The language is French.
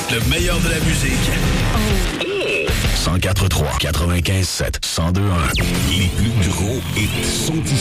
Le meilleur de la musique. 104.3, 95.7, 102.1. Les plus gros hits sont ici.